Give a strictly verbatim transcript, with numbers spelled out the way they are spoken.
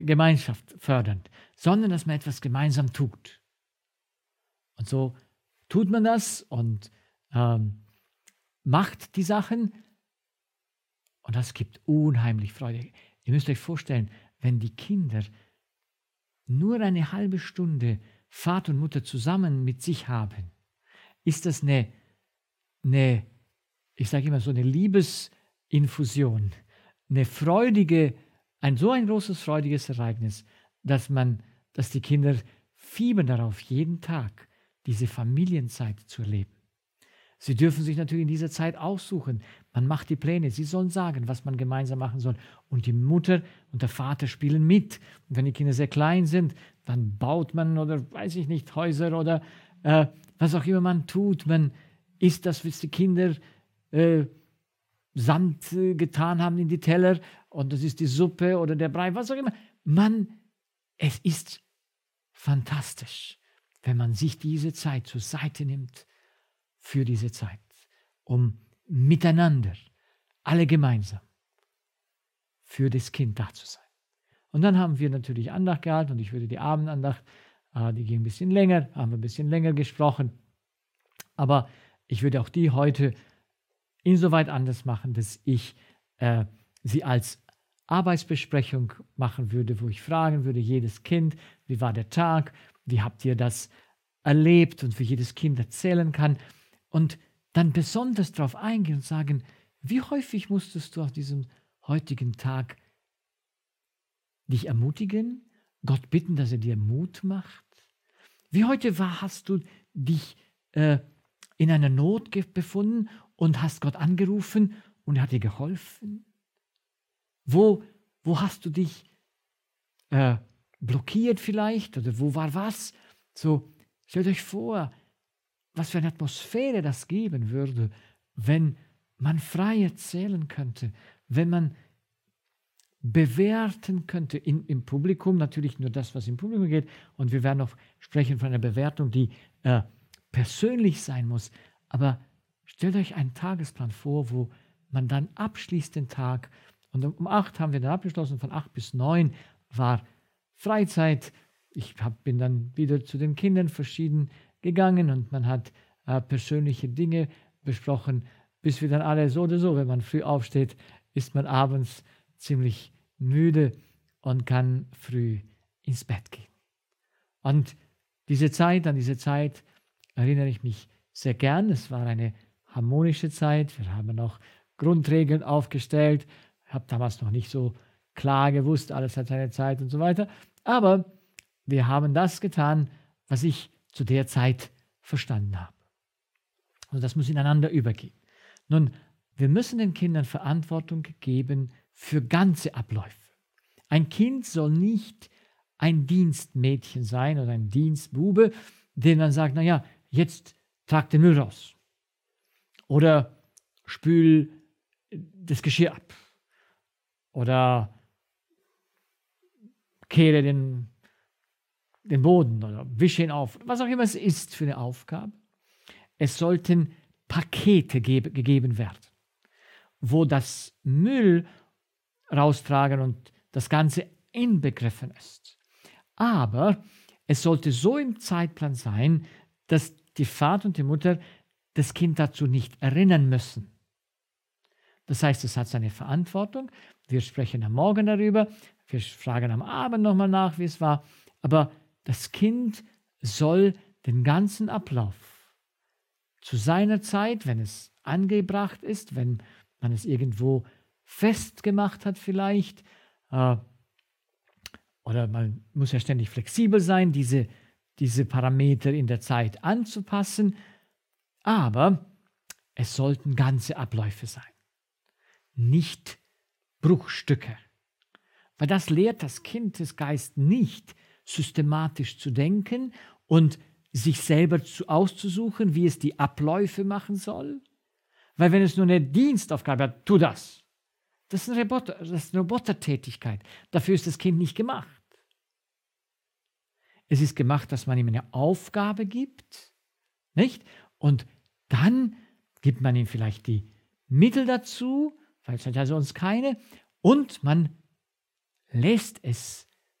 Gemeinschaft fördernd, sondern dass man etwas gemeinsam tut. Und so tut man das und ähm, macht die Sachen und das gibt unheimlich Freude. Ihr müsst euch vorstellen, wenn die Kinder nur eine halbe Stunde Vater und Mutter zusammen mit sich haben, ist das eine, eine ich sage immer so eine Liebesinfusion, eine freudige, ein so ein großes freudiges Ereignis, dass man, dass die Kinder fiebern darauf, jeden Tag diese Familienzeit zu erleben. Sie dürfen sich natürlich in dieser Zeit aussuchen. Man macht die Pläne. Sie sollen sagen, was man gemeinsam machen soll. Und die Mutter und der Vater spielen mit. Und wenn die Kinder sehr klein sind, dann baut man oder weiß ich nicht, Häuser oder äh, was auch immer man tut. Man isst das, was die Kinder äh, Sand äh, getan haben in die Teller. Und das ist die Suppe oder der Brei, was auch immer. Man, es ist fantastisch, wenn man sich diese Zeit zur Seite nimmt für diese Zeit, um miteinander, alle gemeinsam, für das Kind da zu sein. Und dann haben wir natürlich Andacht gehalten und ich würde die Abendandacht, äh, die ging ein bisschen länger, haben wir ein bisschen länger gesprochen, aber ich würde auch die heute insoweit anders machen, dass ich äh, sie als Arbeitsbesprechung machen würde, wo ich fragen würde, jedes Kind, wie war der Tag, wie habt ihr das erlebt und wie jedes Kind erzählen kann und dann besonders darauf eingehen und sagen, wie häufig musstest du auf diesem heutigen Tag dich ermutigen, Gott bitten, dass er dir Mut macht? Wie heute war, hast du dich äh, in einer Not ge- befunden und hast Gott angerufen und er hat dir geholfen? Wo, wo hast du dich äh, blockiert vielleicht oder wo war was? So, stellt euch vor, was für eine Atmosphäre das geben würde, wenn man frei erzählen könnte, wenn man bewerten könnte in, im Publikum, natürlich nur das, was im Publikum geht, und wir werden noch sprechen von einer Bewertung, die äh, persönlich sein muss, aber stellt euch einen Tagesplan vor, wo man dann abschließt den Tag und um acht haben wir dann abgeschlossen, von acht bis neun war Freizeit. Ich hab, bin dann wieder zu den Kindern verschieden gegangen und man hat äh, persönliche Dinge besprochen, bis wir dann alle so oder so, wenn man früh aufsteht, ist man abends ziemlich müde und kann früh ins Bett gehen. Und diese Zeit, an diese Zeit erinnere ich mich sehr gern. Es war eine harmonische Zeit. Wir haben noch Grundregeln aufgestellt. Ich habe damals noch nicht so klar gewusst, alles hat seine Zeit und so weiter. Aber wir haben das getan, was ich zu der Zeit verstanden habe. Also das muss ineinander übergehen. Nun, wir müssen den Kindern Verantwortung geben für ganze Abläufe. Ein Kind soll nicht ein Dienstmädchen sein oder ein Dienstbube, den man sagt, naja, jetzt trag den Müll raus oder spül das Geschirr ab oder kehre den, den Boden oder wische ihn auf, was auch immer es ist für eine Aufgabe. Es sollten Pakete ge- gegeben werden, wo das Müll raustragen und das Ganze inbegriffen ist. Aber es sollte so im Zeitplan sein, dass die Vater und die Mutter das Kind dazu nicht erinnern müssen. Das heißt, es hat seine Verantwortung. Wir sprechen am Morgen darüber, wir fragen am Abend nochmal nach, wie es war. Aber das Kind soll den ganzen Ablauf zu seiner Zeit, wenn es angebracht ist, wenn man es irgendwo festgemacht hat vielleicht, äh, oder man muss ja ständig flexibel sein, diese, diese Parameter in der Zeit anzupassen, aber es sollten ganze Abläufe sein, nicht Bruchstücke. Weil das lehrt das Kindesgeist nicht, systematisch zu denken und sich selber zu, auszusuchen, wie es die Abläufe machen soll. Weil wenn es nur eine Dienstaufgabe hat, tu das. Das ist eine, Roboter, das ist eine Robotertätigkeit. Dafür ist das Kind nicht gemacht. Es ist gemacht, dass man ihm eine Aufgabe gibt, nicht? Und dann gibt man ihm vielleicht die Mittel dazu, weil es hat ja sonst keine, und man lässt es